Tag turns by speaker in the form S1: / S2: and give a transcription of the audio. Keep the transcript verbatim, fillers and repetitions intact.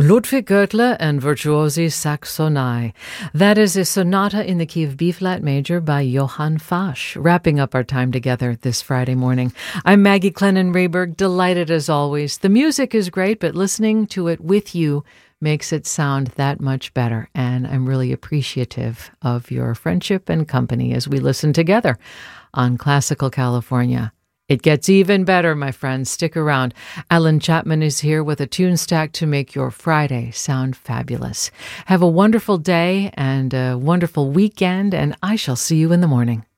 S1: Ludwig Goethe and Virtuosi Saxonai. That is a sonata in the key of B-flat major by Johann Fasch, wrapping up our time together this Friday morning. I'm Maggie Clennon-Rayberg, delighted as always. The music is great, but listening to it with you makes it sound that much better, and I'm really appreciative of your friendship and company as we listen together on Classical California. It gets even better, my friends. Stick around. Alan Chapman is here with a tune stack to make your Friday sound fabulous. Have a wonderful day and a wonderful weekend, and I shall see you in the morning.